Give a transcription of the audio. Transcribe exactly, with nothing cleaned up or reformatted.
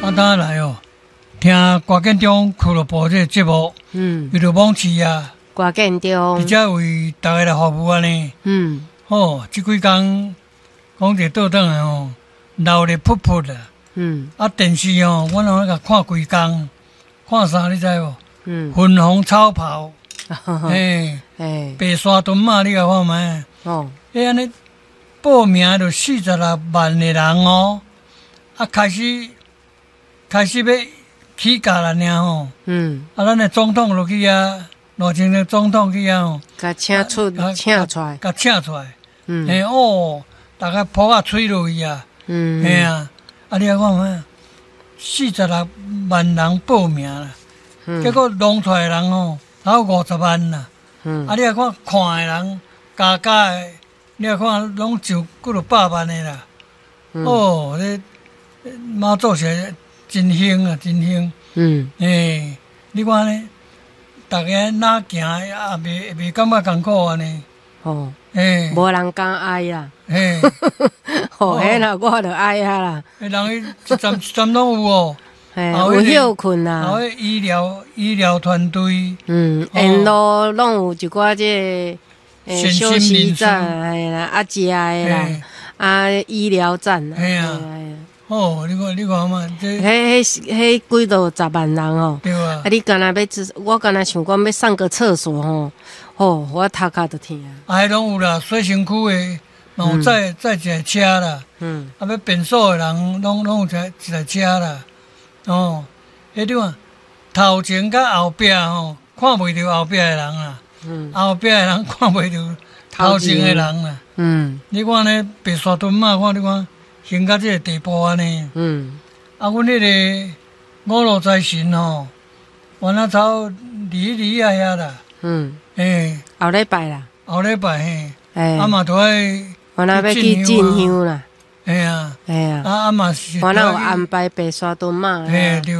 啊，当来哦，听郭建中俱乐部这个节目，嗯，伊就往市啊， 郭建中， 直接为大家来服务安尼。嗯，哦，即几工讲者倒转来哦，闹得噗噗啦。嗯，啊，电视哦，阮拢甲看规工，看啥你知无？嗯，粉红超跑，嘿，嘿，白沙屯嘛，你甲看觅？哦，迄安尼报名就四十六万个人哦，啊，开始。开始要起价了呢吼，嗯，啊，咱的总统落去啊，罗清的总统去啊吼， 甲请出，请出来， 甲请出来，嗯，嘿哦，大家扑啊吹落去啊，嗯，嘿啊，啊，你啊看咩？四十六万人报名啦，嗯，结果弄出来的人吼，还有五十万啦，嗯，啊，你啊看看的人，加加的，你啊看拢上几落百万的啦，嗯、哦，这马祖是。真兴啊，真兴！嗯，诶，你看呢？大家哪行也袂袂感觉艰苦安尼。 哦，诶，无人敢爱啦。嘿，哦，迄啦，我就爱啊啦。 诶，人伊一站一站拢有哦。 嘿，有休困啦。 还有医疗医疗团队。 嗯，沿路拢有一寡这诶休息站，哎啦，啊食诶啦，啊医疗站。 嘿啊。哦，你看，你看嘛，这迄迄迄几多十万人哦， 对啊。 啊，你干那要，我干那想讲要上个厕所吼，哦，我头壳都疼。 啊，迄拢有啦，水身区的，然载载一台车啦，嗯，啊，要变数的人，拢拢有一台一台车啦，哦，迄种啊，头前甲后壁吼，看袂着后壁的人啦，嗯，后壁的人看袂着头前的人啦，嗯，你看呢，白沙屯嘛，看你看。行到这个地步安尼，嗯，啊，阮迄个五路财神吼，原来走离离啊遐啦，嗯，诶， 后礼拜啦， 后礼拜嘿，诶，啊嘛都爱， 原来要去进香啦， 嘿啊， 嘿啊， 啊啊嘛是， 原来有安排白沙屯嘛， 嘿对。